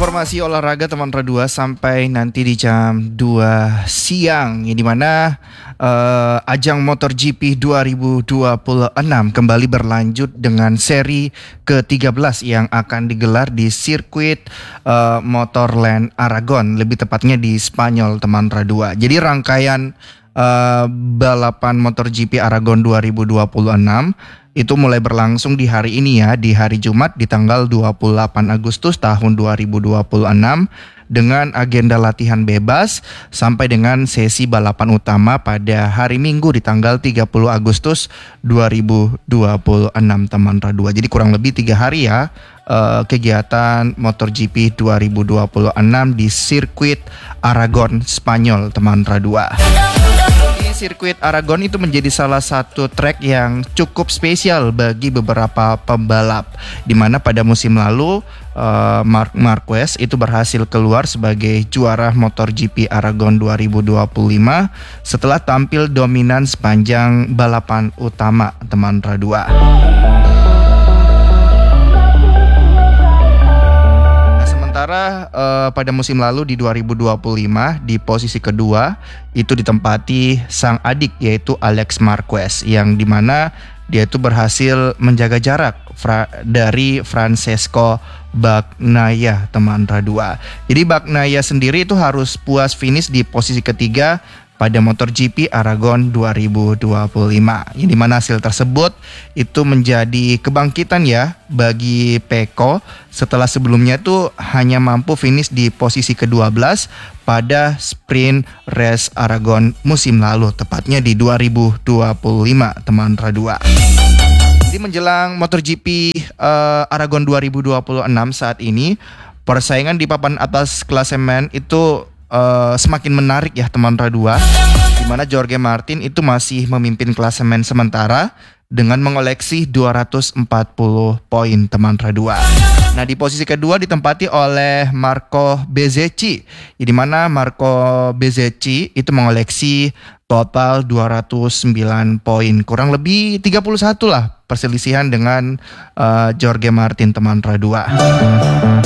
Informasi olahraga teman Radua sampai nanti di jam 2 siang, di mana ajang MotoGP 2026 kembali berlanjut dengan seri ke-13 yang akan digelar di sirkuit Motorland Aragon, lebih tepatnya di Spanyol teman Radua. Jadi rangkaian balapan MotoGP Aragon 2026 itu mulai berlangsung di hari ini ya, di hari Jumat di tanggal 28 Agustus tahun 2026 dengan agenda latihan bebas sampai dengan sesi balapan utama pada hari Minggu di tanggal 30 Agustus 2026 teman Radua. Jadi kurang lebih 3 hari ya kegiatan MotoGP 2026 di sirkuit Aragon Spanyol teman Radua. Sirkuit Aragon itu menjadi salah satu trek yang cukup spesial bagi beberapa pembalap, di mana pada musim lalu Marc Marquez itu berhasil keluar sebagai juara MotoGP Aragon 2025 setelah tampil dominan sepanjang balapan utama teman Radua. Sementara pada musim lalu di 2025 di posisi kedua itu ditempati sang adik yaitu Alex Marquez, yang dimana dia itu berhasil menjaga jarak dari Francesco Bagnaia teman Radua. Jadi Bagnaia sendiri itu harus puas finish di posisi ketiga pada MotoGP Aragon 2025. Yang dimana hasil tersebut itu menjadi kebangkitan ya bagi Pecco setelah sebelumnya itu hanya mampu finish di posisi ke-12 pada sprint race Aragon musim lalu, tepatnya di 2025 teman Radua. Jadi menjelang MotoGP Aragon 2026 saat ini, persaingan di papan atas klasemen itu semakin menarik ya teman Radua, di mana Jorge Martin itu masih memimpin klasemen sementara dengan mengoleksi 240 poin teman Radua. Nah, di posisi kedua ditempati oleh Marco Bezzecchi, di mana Marco Bezzecchi itu mengoleksi total 209 poin, kurang lebih 31 lah perselisihan dengan Jorge Martin teman Radua.